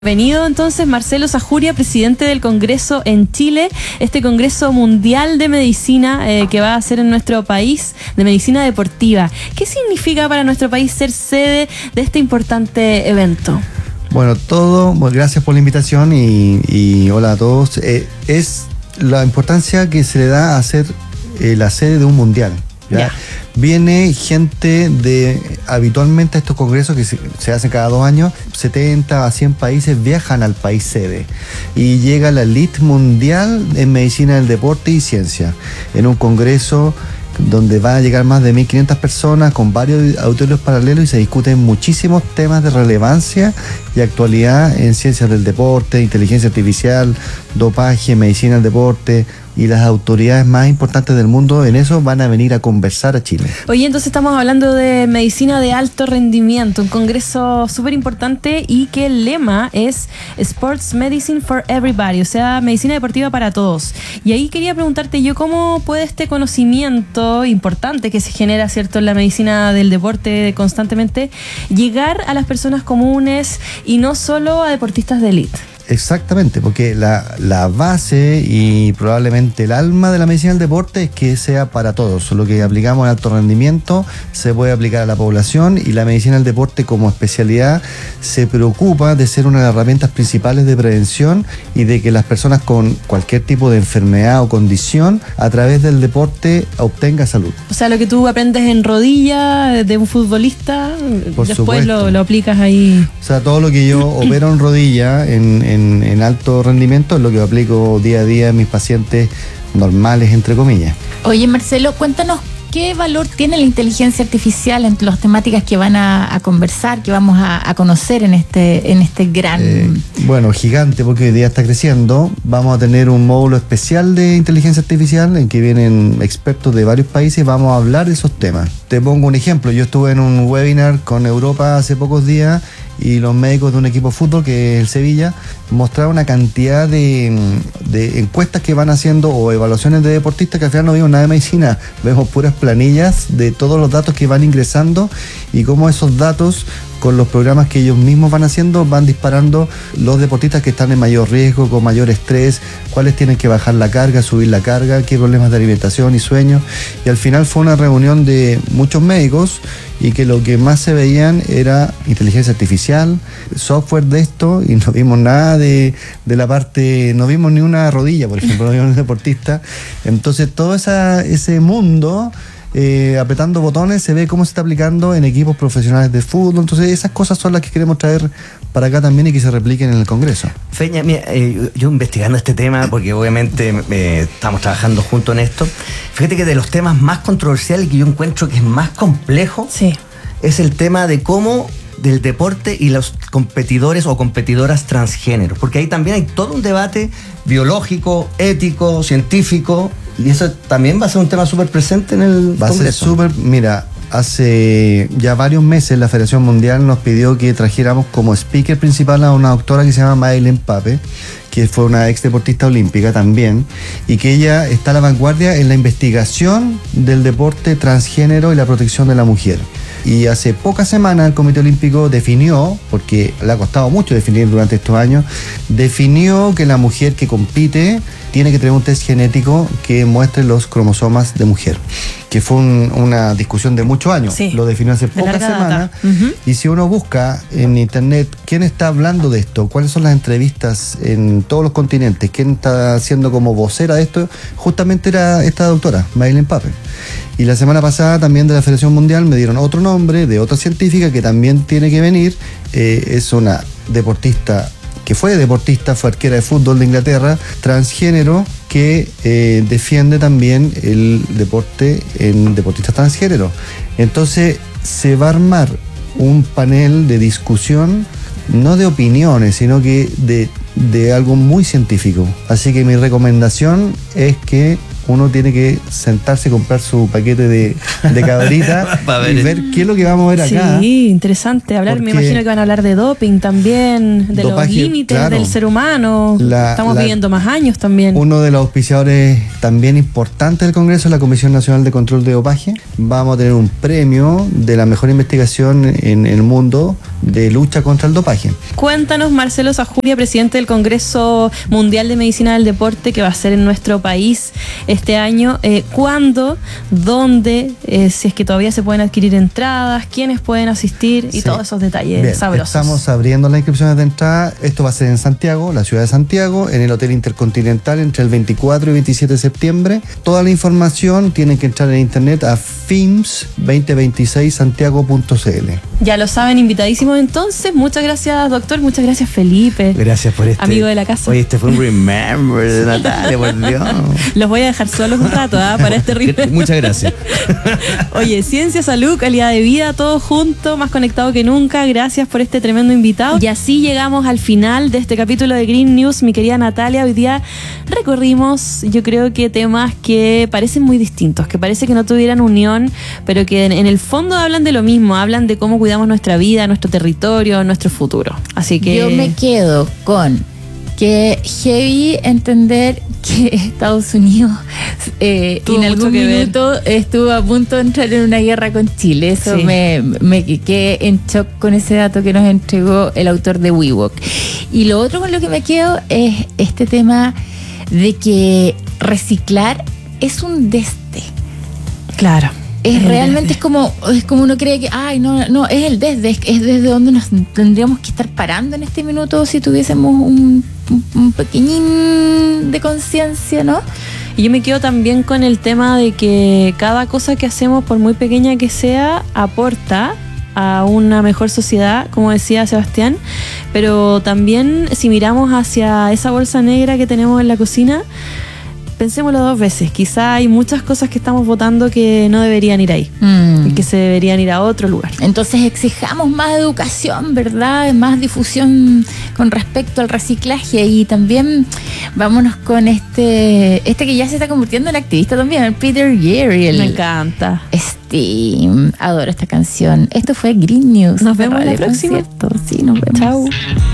Bienvenido entonces Marcelo Sajuria, presidente del Congreso en Chile, este Congreso Mundial de Medicina que va a ser en nuestro país, de medicina deportiva. ¿Qué significa para nuestro país ser sede de este importante evento? Bueno, gracias por la invitación y hola a todos. Es la importancia que se le da a ser la sede de un mundial. ¿Ya? Viene gente habitualmente a estos congresos que se hacen cada 2 años, 70 a 100 países viajan al país sede y llega la elite mundial en medicina del deporte y ciencia, en un congreso donde van a llegar más de 1.500 personas con varios auditorios paralelos y se discuten muchísimos temas de relevancia y actualidad en ciencias del deporte, inteligencia artificial, dopaje, medicina del deporte, y las autoridades más importantes del mundo en eso van a venir a conversar a Chile. Oye, entonces estamos hablando de medicina de alto rendimiento, un congreso súper importante y que el lema es Sports Medicine for Everybody, o sea, medicina deportiva para todos. Y ahí quería preguntarte yo, ¿cómo puede este conocimiento importante que se genera, cierto, en la medicina del deporte constantemente, llegar a las personas comunes y no solo a deportistas de élite? Exactamente, porque la base y probablemente el alma de la medicina del deporte es que sea para todos. Lo que aplicamos en alto rendimiento se puede aplicar a la población y la medicina del deporte como especialidad se preocupa de ser una de las herramientas principales de prevención y de que las personas con cualquier tipo de enfermedad o condición a través del deporte obtenga salud. O sea, lo que tú aprendes en rodilla de un futbolista, por después supuesto. lo aplicas ahí. O sea, todo lo que yo opero en rodilla en alto rendimiento es lo que aplico día a día en mis pacientes normales, entre comillas. Oye, Marcelo, cuéntanos qué valor tiene la inteligencia artificial en las temáticas que van a conversar, que vamos a conocer en este gran... Bueno, gigante, porque hoy día está creciendo. Vamos a tener un módulo especial de inteligencia artificial en que vienen expertos de varios países y vamos a hablar de esos temas. Te pongo un ejemplo. Yo estuve en un webinar con Europa hace pocos días y los médicos de un equipo de fútbol, que es el Sevilla, mostraron una cantidad de encuestas que van haciendo o evaluaciones de deportistas que al final no vimos nada de medicina, vemos puras planillas de todos los datos que van ingresando y cómo esos datos con los programas que ellos mismos van haciendo, van disparando los deportistas que están en mayor riesgo, con mayor estrés, cuáles tienen que bajar la carga, subir la carga, qué problemas de alimentación y sueño. Y al final fue una reunión de muchos médicos y que lo que más se veían era inteligencia artificial, software de esto, y no vimos nada de la parte, no vimos ni una rodilla, por ejemplo, no vimos un deportista. Entonces todo ese mundo... apretando botones, se ve cómo se está aplicando en equipos profesionales de fútbol. Entonces esas cosas son las que queremos traer para acá también y que se repliquen en el Congreso. Feña, mira, yo investigando este tema, porque obviamente estamos trabajando juntos en esto, fíjate que de los temas más controversiales que yo encuentro que es más complejo, sí, es el tema de cómo del deporte y los competidores o competidoras transgénero, porque ahí también hay todo un debate biológico, ético, científico, y eso también va a ser un tema súper presente en el Congreso. Va a ser súper, mira, hace ya varios meses la Federación Mundial nos pidió que trajéramos como speaker principal a una doctora que se llama Maylen Pape, que fue una ex deportista olímpica también, y que ella está a la vanguardia en la investigación del deporte transgénero y la protección de la mujer. Y hace pocas semanas el Comité Olímpico definió, porque le ha costado mucho definir durante estos años, definió que la mujer que compite tiene que tener un test genético que muestre los cromosomas de mujer, que fue una discusión de muchos años. Sí, lo definió hace pocas semanas. Y si uno busca en internet quién está hablando de esto, cuáles son las entrevistas en todos los continentes, quién está siendo como vocera de esto, justamente era esta doctora, Maylen Pape. Y la semana pasada también de la Federación Mundial me dieron otro nombre de otra científica que también tiene que venir. Es una deportista que fue arquera de fútbol de Inglaterra, transgénero, que defiende también el deporte en deportistas transgénero. Entonces se va a armar un panel de discusión, no de opiniones, sino que de algo muy científico. Así que mi recomendación es que uno tiene que sentarse y comprar su paquete de cabrita y ver qué es lo que vamos a ver acá. Sí, interesante. Me imagino que van a hablar de doping también, de dopaje, los límites claro. del ser humano. Estamos viviendo más años también. Uno de los auspiciadores también importantes del Congreso es la Comisión Nacional de Control de Dopaje. Vamos a tener un premio de la mejor investigación en el mundo de lucha contra el dopaje. Cuéntanos, Marcelo Sajuria, presidente del Congreso Mundial de Medicina del Deporte, que va a ser en nuestro país este año. ¿Cuándo? ¿Dónde? Si es que todavía se pueden adquirir entradas, quiénes pueden asistir y todos esos detalles. Bien, sabrosos. Estamos abriendo las inscripciones de entrada. Esto va a ser en Santiago, la ciudad de Santiago, en el Hotel Intercontinental entre el 24 y 27 de septiembre. Toda la información tienen que entrar en internet a fims2026santiago.cl. Ya lo saben, invitadísimos entonces. Muchas gracias, doctor. Muchas gracias, Felipe. Gracias por amigo de la casa. Oye, este fue un remember de Natalia, por Dios. Los voy a dejar solos un rato, para este remember. Muchas gracias. Oye, ciencia, salud, calidad de vida, todo junto, más conectado que nunca. Gracias por este tremendo invitado. Y así llegamos al final de este capítulo de Green News, mi querida Natalia. Hoy día recorrimos, yo creo que temas que parecen muy distintos, que parece que no tuvieran unión, pero que en el fondo hablan de lo mismo, hablan de cómo cuidamos nuestra vida, nuestro territorio, nuestro futuro. Así que yo me quedo con que heavy entender que Estados Unidos en algún minuto estuvo a punto de entrar en una guerra con Chile. Eso sí. me quedé en shock con ese dato que nos entregó el autor de WeWalk. Y lo otro con lo que me quedo es este tema de que reciclar es un desde. Claro. Es realmente es como uno cree que no es el desde, es desde donde nos tendríamos que estar parando en este minuto si tuviésemos un pequeñín de conciencia, ¿no? Y yo me quedo también con el tema de que cada cosa que hacemos, por muy pequeña que sea, aporta a una mejor sociedad, como decía Sebastián, pero también si miramos hacia esa bolsa negra que tenemos en la cocina, pensémoslo dos veces. Quizá hay muchas cosas que estamos votando que no deberían ir ahí, y que se deberían ir a otro lugar. Entonces exijamos más educación, ¿verdad? Más difusión con respecto al reciclaje, y también vámonos con este que ya se está convirtiendo en activista también, el Peter Gabriel. Me encanta. Adoro esta canción. Esto fue Green News. Nos vemos la próxima. Sí, nos vemos. Chao.